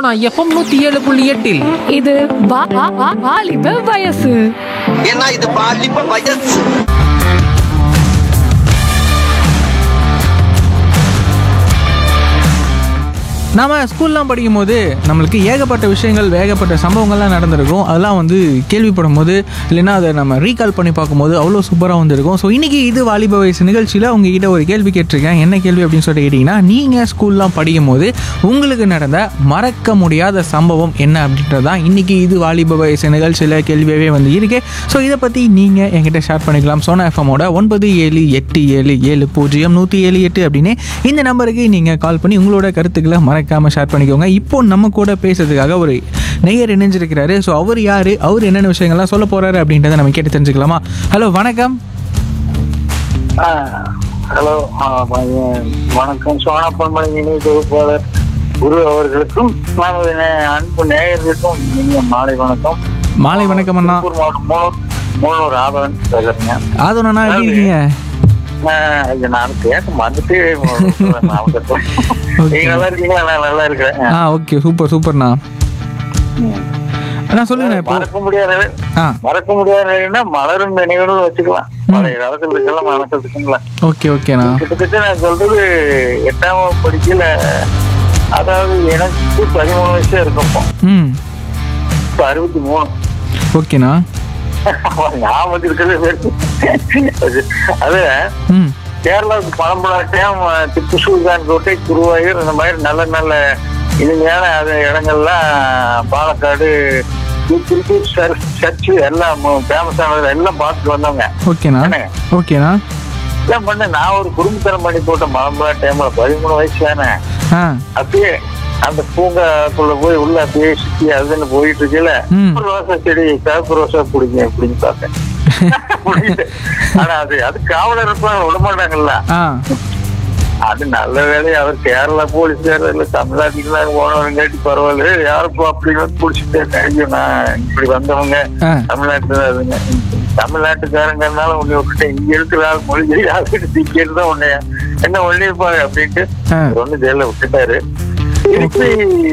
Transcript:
Sona FM 107.8 இது வாலிப வயசு. ஏன்னா இது பாலிப்ப வயசு. நாம் ஸ்கூல்லாம் படிக்கும் போது நம்மளுக்கு ஏகப்பட்ட விஷயங்கள் ஏகப்பட்ட சம்பவங்கள்லாம் நடந்திருக்கும். அதெல்லாம் வந்து கேள்விப்படும் போது இல்லைன்னா அதை நம்ம ரீகால் பண்ணி பார்க்கும்போது அவ்வளோ சூப்பராக வந்திருக்கும். ஸோ இன்றைக்கி இது வாலிப வயசு நிகழ்ச்சியில் உங்ககிட்ட ஒரு கேள்வி கேட்டிருக்கேன். என்ன கேள்வி அப்படின்னு சொல்லிட்டு கேட்டிங்கன்னா, நீங்கள் ஸ்கூல்லாம் படிக்கும் போது உங்களுக்கு நடந்த மறக்க முடியாத சம்பவம் என்ன அப்படின்றது தான் இன்றைக்கி இது வாலிப வயசு நிகழ்ச்சியில் கேள்வியாகவே வந்து இருக்கு. ஸோ இதை பற்றி நீங்கள் என்கிட்ட ஷேர் பண்ணிக்கலாம். சோனா எஃப்எம்மோட 9787700178 அப்படின்னு இந்த நம்பருக்கு நீங்கள் கால் பண்ணி உங்களோட கருத்துக்களை மறக்காமல் ஷேர் பண்ணிக்கோங்க. இப்போ நம்ம கூட பேசுறதுக்காக ஒரு நேயர் இணைஞ்சிருக்கிறாரு. ஸோ அவர் யார், அவர் என்னென்ன விஷயங்கள்லாம் சொல்ல போகிறாரு அப்படின்றத நம்ம கேட்டு தெரிஞ்சுக்கலாமா? ஹலோ, வணக்கம். ஹலோ, வணக்கம். சோனாப்பன்மலை நினைவு தொகுப்பாளர் குரு அவர்களுக்கும் நமது அன்பு நேயர்களுக்கும் இனிய மாலை வணக்கம். மாலை வணக்கம் அண்ணா. திருப்பூர் மாவட்டம் மூலூர் ஆதவன் பேசுறேங்க. ஆதவனா, எப்படி இருக்கீங்க? நான் கேட்க மறந்துட்டு நீங்க நல்லா இருக்கீங்களா? நான் நல்லா இருக்கிறேன். ஓகே, சூப்பர் சூப்பர்ண்ணா. அண்ணா சொல்லுங்க. இப்போ மறக்க முடியாதுன்னா மலரும் நினைவுகள் வச்சுக்கலாம். பழைய காலத்துல இருக்கலாம் மனசுக்குங்களா. ஓகே ஓகேண்ணா. கிட்டத்தட்ட நான் சொல்றது 8ஆம் வகுப்பு படிக்கல. அதாவது எனக்கு 13 வயசு இருக்கும்போ. இப்ப 63. ஓகேண்ணா. ஞாபகம் இருக்கிறது. அது கேரளாவுக்கு பழம்புலாட்டம், திப்பு சுல்தான் கோட்டை, குருவாயூர், இந்த மாதிரி நல்ல நல்ல இனிமையான இடங்கள்லாம் பாலக்காடு, திருப்பூர் சர்ச்சு எல்லாம் ஃபேமஸானது எல்லாம் பார்த்துட்டு வந்தவங்க. ஓகேண்ணா. ஓகேண்ணா. எல்லாம் பண்ண நான் ஒரு குடும்பத்தனம் பண்ணி போட்ட பழம்புலாட்டம்ல 13 வயசு தானே. அப்படியே அந்த பூங்காக்குள்ள போய் உள்ள அப்படியே சுத்தி அதுன்னு போயிட்டு இருக்கல, ரோசா செடி சிவப்பு ரோசா பிடிங்க அப்படின்னு பார்த்தேன். ஆனா அது காவலர் விட மாட்டாங்கல்ல. அது நல்ல வேலையை அவர் கேரளா போலீஸ்காரர் இல்ல தமிழ்நாட்டுல போனவங்க கேட்டு பரவாயில்ல, யாருப்பா அப்படின்னு வந்து பிடிச்சிட்டேன். ஐயோ, நான் இப்படி வந்தவங்க தமிழ்நாட்டுல அதுங்க தமிழ்நாட்டுக்காரங்கிறதுனால உன்னை விட்டுட்டேன். இங்க இருக்கிற ஆள் மொழி யாருக்கிட்ட தீக்கிட்டு தான் உன்னைய என்ன ஒன்னிருப்பாங்க அப்படின்ட்டு ஒண்ணு ஜெயில விட்டுட்டாரு. திருப்பி